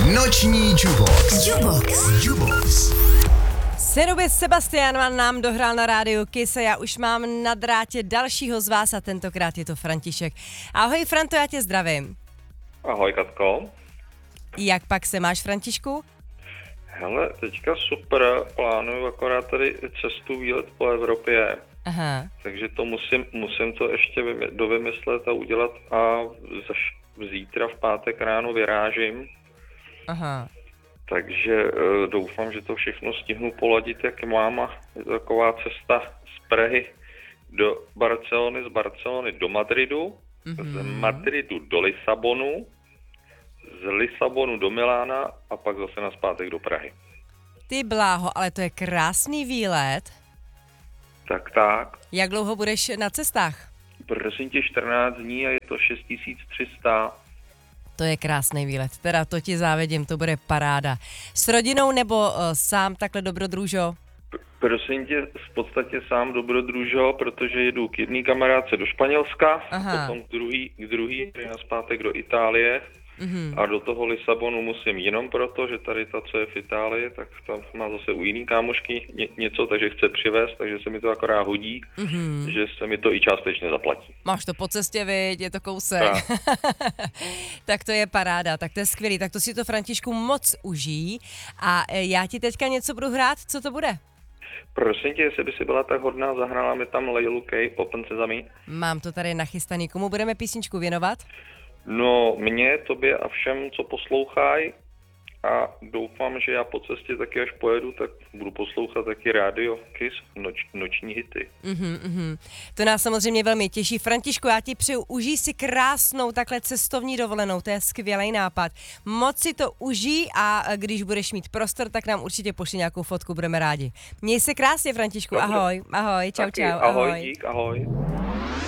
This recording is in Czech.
Noční Jubox. Synovi Sebastian nám dohrál na rádiu Kiss a já už mám na drátě dalšího z vás a tentokrát je to František. Ahoj Franto, já tě zdravím. Ahoj Katko. Jak pak se máš, Františku? Hele, teďka super, plánuju akorát tady cestu, výlet po Evropě. Aha. Takže to musím to ještě dovymyslet a udělat a zítra v pátek ráno vyrážím. Aha. Takže doufám, že to všechno stihnu poladit, jak mám, a je to taková cesta z Prahy do Barcelony, z Barcelony do Madridu, z Madridu do Lisabonu, z Lisabonu do Milána a pak zase nazpátek do Prahy. Ty bláho, ale to je krásný výlet. Tak. Jak dlouho budeš na cestách? Prosím tě, 14 dní a je to 6300. To je krásný výlet, teda to ti závidím, to bude paráda. S rodinou nebo sám takhle dobrodružo? Prosím tě, v podstatě sám dobrodružo, protože jedu k jedné kamarádce do Španělska, potom k druhý nazpátek do Itálie a do toho Lisabonu musím jenom proto, že tady ta, co je v Itálii, tak tam má zase u jiný kámošky něco, takže chce přivést, takže se mi to akorát hodí, že se mi to i částečně zaplatí. Máš to po cestě, viď, je to kousek. Tak to je paráda, tak to je skvělý, tak to si to, Františku, moc užij a já ti teďka něco budu hrát, co to bude? Prosím tě, jestli by si byla tak hodná, zahrála mi tam Leilu K, Open Sesame. Mám to tady nachystaný, komu budeme písničku věnovat? No, mně, tobě a všem, co poslouchají, a doufám, že já po cestě taky, až pojedu, tak budu poslouchat taky rádio Kiss, noční hity. To nás samozřejmě velmi těší. Františku, já ti přeju, užij si krásnou takhle cestovní dovolenou, to je skvělý nápad. Moc si to užij a když budeš mít prostor, tak nám určitě pošli nějakou fotku, budeme rádi. Měj se krásně, Františku, ahoj, čau, Taky, ahoj. Ahoj, dík, ahoj.